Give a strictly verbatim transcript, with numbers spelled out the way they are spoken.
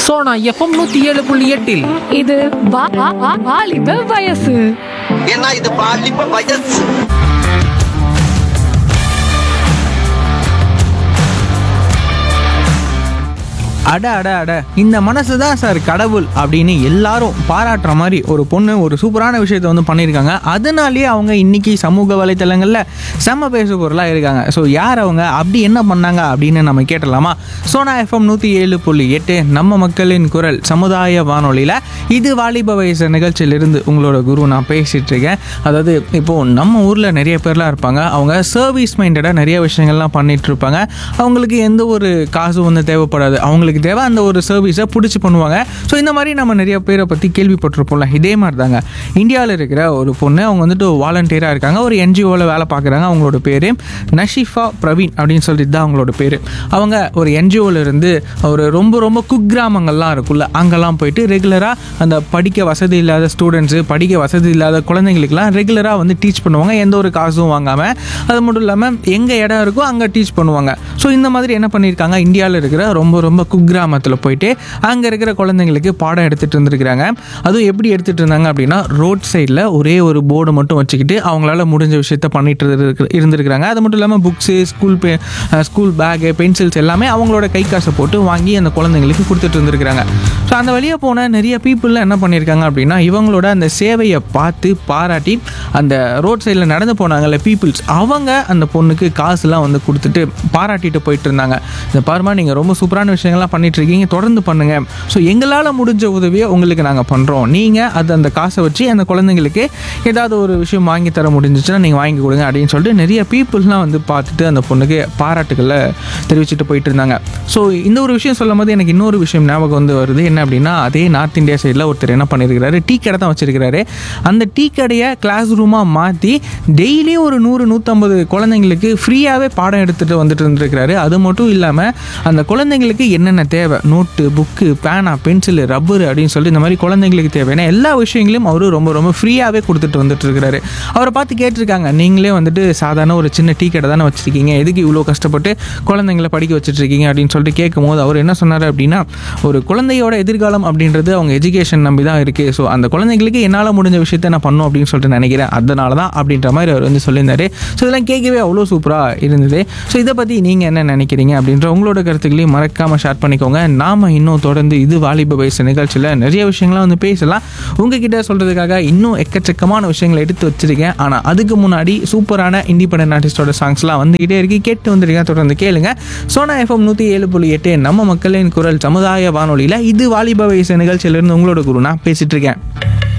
Sona FM நூத்தி ஏழு புள்ளி எட்டில் இது வா- வா- வா- வாலிப வயசு. ஏன்னா இது பாலிப்ப வயசு. அட அட அட இந்த மனசு தான் சார் கடவுள் அப்படின்னு எல்லாரும் பாராட்டுற மாதிரி ஒரு பொண்ணு ஒரு சூப்பரான விஷயத்தை வந்து பண்ணியிருக்காங்க. அதனாலேயே அவங்க இன்னைக்கு சமூக வலைத்தளங்களில் செம்ம பேசு பொருளாக இருக்காங்க. ஸோ யார் அவங்க, அப்படி என்ன பண்ணாங்க அப்படின்னு நம்ம கேட்டலாமா? சோனா எஃப்எம் நூற்றி ஏழு புள்ளி எட்டு நம்ம மக்களின் குரல் சமுதாய வானொலியில் இது வாலிப வயசு நிகழ்ச்சியிலிருந்து உங்களோட குரு நான் பேசிகிட்டு இருக்கேன். அதாவது இப்போது நம்ம ஊரில் நிறைய பேர்லாம் இருப்பாங்க. அவங்க சர்வீஸ் மைண்டடாக நிறைய விஷயங்கள்லாம் பண்ணிகிட்டு இருப்பாங்க. அவங்களுக்கு எந்த ஒரு காசும் வந்து தேவைப்படாது. அவங்களுக்கு தேவை அந்த ஒரு சர்வீஸை பிடிச்சி பண்ணுவாங்க. ஸோ இந்த மாதிரி நம்ம நிறைய பேரை பற்றி கேள்விப்பட்டிருப்போம்ல. இதே மாதிரி தாங்க இந்தியாவில் இருக்கிற ஒரு பொண்ணு, அவங்க வந்துட்டு வாலண்டியராக இருக்காங்க. ஒரு என்ஜிஓவில் வேலை பார்க்குறாங்க. அவங்களோட பேர் நஷிஃபா பிரவீன் அப்படின்னு சொல்லிட்டு தான் அவங்களோட பேர். அவங்க ஒரு என்ஜிஓவில் இருந்து ஒரு ரொம்ப ரொம்ப குக்கிராமங்கள்லாம் இருக்குல்ல, அங்கெல்லாம் போயிட்டு ரெகுலராக அந்த படிக்க வசதி இல்லாத ஸ்டூடெண்ட்ஸு, படிக்க வசதி இல்லாத குழந்தைங்களுக்குலாம் ரெகுலராக வந்து டீச் பண்ணுவாங்க, எந்த ஒரு காசும் வாங்காமல். அது மட்டும் இல்லாமல் எங்கே இடம் இருக்கோ அங்கே டீச் பண்ணுவாங்க. ஸோ இந்த மாதிரி என்ன பண்ணியிருக்காங்க, இந்தியாவில் இருக்கிற ரொம்ப ரொம்ப குக்கிராமத்தில் போயிட்டு அங்கே இருக்கிற குழந்தைங்களுக்கு பாடம் எடுத்துகிட்டு இருந்திருக்கிறாங்க. அதுவும் எப்படி எடுத்துகிட்டு இருந்தாங்க அப்படின்னா, ரோட் சைடில் ஒரே ஒரு போர்டு மட்டும் வச்சுக்கிட்டு அவங்களால முடிஞ்ச விஷயத்த பண்ணிட்டு இருக்கு இருந்திருக்கிறாங்க. அது மட்டும் இல்லாமல் புக்ஸு, ஸ்கூல் பே ஸ்கூல் பேகு, பென்சில்ஸ் எல்லாமே அவங்களோட கை காசை போட்டு வாங்கி அந்த குழந்தைங்களுக்கு கொடுத்துட்டு இருந்திருக்கிறாங்க. ஸோ அந்த வழியாக போன நிறைய பீப்புளெலாம் என்ன பண்ணியிருக்காங்க அப்படின்னா, இவங்களோட அந்த சேவையை பார்த்து பாராட்டி அந்த ரோட் சைடில் நடந்து போனாங்கல்ல பீப்புள்ஸ், அவங்க அந்த பொண்ணுக்கு காசுலாம் வந்து கொடுத்துட்டு பாராட்டிட்டு போயிட்டு இருந்தாங்க. இந்த பாருமா, நீங்கள் ரொம்ப சூப்பரான விஷயங்கள்லாம் பண்ணிட்டு இருக்கீங்க, தொடர்ந்து பண்ணுங்க. ஸோ எங்களால் முடிஞ்ச உதவியை உங்களுக்கு நாங்கள் பண்ணுறோம். நீங்கள் அது அந்த காசை வச்சு அந்த குழந்தைங்களுக்கு ஏதாவது ஒரு விஷயம் வாங்கி தர முடிஞ்சிச்சுன்னா நீங்கள் வாங்கி கொடுங்க அப்படின்னு சொல்லிட்டு நிறைய பீப்புள்ஸ்லாம் வந்து பார்த்துட்டு அந்த பொண்ணுக்கு பாராட்டுக்களை தெரிவிச்சுட்டு போயிட்டு இருந்தாங்க. ஸோ இந்த ஒரு விஷயம் சொல்லும் போது எனக்கு இன்னொரு விஷயம் ஞாபகம் வந்து வருது. என்ன அப்படின்னா, அதே நார்த் இந்தியா சைடில் ஒருத்தர் என்ன பண்ணியிருக்கிறாரு, டீ கடை தான் வச்சிருக்கிறாரு. அந்த டீ கடையை கிளாஸ் ரூமாக மாற்றி டெய்லி ஒரு நூறு நூற்றம்பது குழந்தைங்களுக்கு ஃப்ரீயாகவே பாடம் எடுத்துகிட்டு வந்துட்டு இருந்திருக்கிறாரு. அது மட்டும் இல்லாமல் அந்த குழந்தைங்களுக்கு என்னென்ன தேவை, நோட்டு, புக்கு, பேனா, பென்சில், ரப்பரு அப்படின்னு சொல்லிட்டு இந்த மாதிரி குழந்தைங்களுக்கு தேவையான எல்லா விஷயங்களையும் அவர் ரொம்ப ரொம்ப ஃப்ரீயாகவே கொடுத்துட்டு வந்துட்டு இருக்கிறாரு. அவரை பார்த்து கேட்டிருக்காங்க, நீங்களே வந்துட்டு சாதாரண ஒரு சின்ன டீ கடை தானே வச்சுருக்கீங்க, எதுக்கு இவ்வளோ கஷ்டப்பட்டு குழந்தைங்களை படிக்க வச்சுட்ருக்கீங்க அப்படின்னு சொல்லிட்டு கேட்கும்போது அவர் என்ன சொன்னார் அப்படின்னா, ஒரு குழந்தையோட எதிர்காலம் அப்படின்றது அவங்க எஜுகேஷன் நம்பி தான் இருக்குது. ஸோ அந்த குழந்தைங்களுக்கு என்னால் முடிஞ்ச விஷயத்தை நான் பண்ணும் அப்படின்னு சொல்லிட்டு நினைக்கிறேன், அதனால தான் அப்படின்ற மாதிரி அவர் வந்து சொல்லியிருந்தார். ஸோ இதெல்லாம் கேட்கவே அவ்வளோ சூப்பராக இருந்தது. ஸோ இதை பற்றி நீங்கள் என்ன நினைக்கிறீங்க அப்படின்ற உங்களோட கருத்துக்களையும் மறக்காமல் ஷேர் பண்ணிக்கோங்க. நாம் இன்னும் தொடர்ந்து இது வாலிப வயசு நிகழ்ச்சியில் நிறைய விஷயங்கள்லாம் வந்து பேசலாம். உங்ககிட்ட சொல்கிறதுக்காக இன்னும் எக்கச்சக்கமான விஷயங்களை எடுத்து வச்சுருக்கேன். ஆனால் அதுக்கு முன்னாடி சூப்பரான இண்டிபெண்டன்ட் ஆர்டிஸ்டோட சாங்ஸ்லாம் வந்துகிட்டே இருக்கு, கேட்டு வந்துருக்கேன். தொடர்ந்து கேளுங்க. சோனா எஃப்எம் நூற்றி ஏழு புள்ளி எட்டு நம்ம மக்களின் குரல் சமுதாய வானொலியில் இது வாலிப வயசு நிகழ்ச்சியிலிருந்து உங்களோட குரு நான் பேசிட்டு இருக்கேன்.